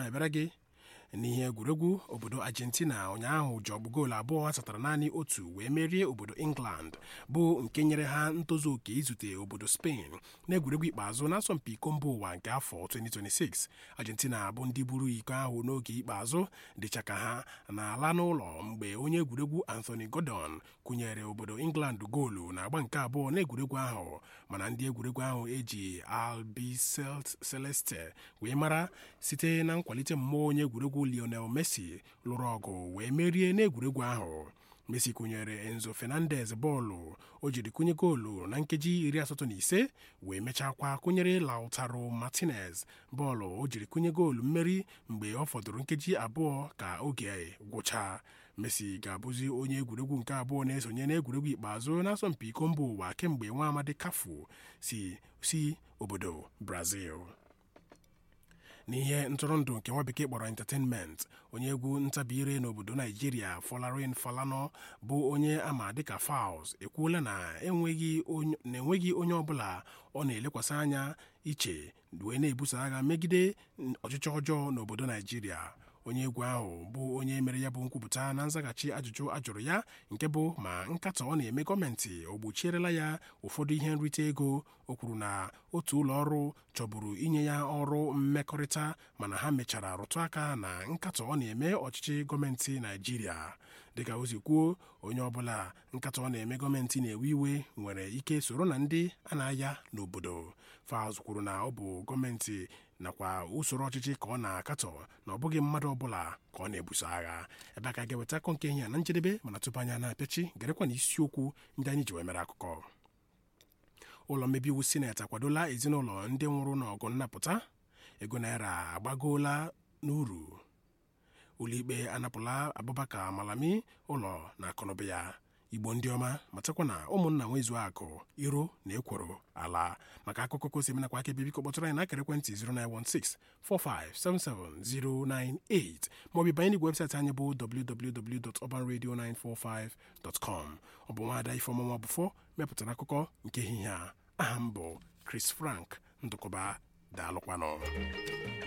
na-abịara gị n'ihe egwuregwu. Obodo Argentina ụnyaahụ ji ọgbụ goolu abụọ asatara naanị otu wee merie obodo England, bụ nke nyere ha ntozu oke izute obodo Spain n'egwuregwu ikpeazụ n'asọmpi iko mba ụwa nke afọ 2026. Argentina bụ ndị buru iko ahụ n'oge ikpeazụ dịcha ka ha na-ala n'ụlọ mgbe onye egwuregwu Anthony Gordon kụnyere obodo England goolu na agba nke abụọ n'egwuregwu ahụ, mana ndị egwuregwu ahụ eji Albiceleste wee mara site na nkwalite mmụọ onye egwuregwu Lionel Messi lụrụ ọgụ wee merie n'egwuregwu ahụ. Messi kụnyere Enzo Fernandez bọọlụ o jiri kụnye goolu na nkeji 85 wee mechakwa kụnyere Lautaro Martinez bọọlụ o jiri kụnye goolu mmeri mgbe ọ fọdụrụ nkeji abụọ ka oge gwụchaa. Messi ga-abụzi onye egwuregwu nke abụọ na-esonye n'egwuregwu ikpeazụ n'asọmpi iko mba ụwa kemgbe nwa amadi Cafu si obodo Brazil. N'ihe ntụrụndụ nke nwa bekee kpọrọ entertainment, onye egwu ntabire n'obodo Naijiria Folarin Falana bụ onye ama dịka Falz ekwuola na enweghị onye ọbụla ọ na-elekwasị anya iche wee na-ebuso agha megide ọchịchị ọjọọ n'obodo Naijiria. Onye egwu ahụ bụ onye mere ya bụ nkwupụta na nzaghachi ajụjụ ajụrụ ya nke bụ ma nkatọ ọ na-eme gọọmenti o gbochierela ya ụfọdụ ihe nrite ego. O kwuru na otu ụlọ ọrụ chọburu inye ya ọrụ mmekọrịta mana ha mechara rụtụ aka na nkatọ ọ na-eme ọchịchị gọọmenti Naijiria. Dịka o si kwuo, onye ọbụla nkatọ ọ na-eme gọọmenti na-ewe iwe nwere ike soro na ndị a na-aya n'obodo. Falz kwuru na ọ bụ gọọmenti nakwa usoro ọchịchị ka ọ na-akatọ na ọ bụghị mmadụ ọbụla ka ọ na-ebuso agha. Ebe a ka ga-eweta akọ nke ihe na njedebe, mana tupu anya na-apịachi gerekwa na isiokwu ndị anyị ji wee mere akụkọ. Ụlọ mmebi iwu Sineti akwadola ezinụlọ ndị nwụrụ n'ọgụ nnapụta. Ego naira agbagoola n'uru. Ụlọikpe anapụla Abubakar Malami ụlọ na akụnụba ya. Igbo ndị ọma, matakwa na ụmụnna nwezuo akụ iro na ekworo ala. Maka akụkọ kosi menakwa aka ebe biko kpọtụrụ anyị n'akara ekwentị 09164577098 maọbụ banye n'igwe webụsaịtị anyị bụ www.urbanradio945.com. Ọ bụ nwaada Ifeọma Bụfọ mepụtara akụkọ nke ehihie a. Aha m bụ Chris Frank Ndụkọba. Daalụkwanụ.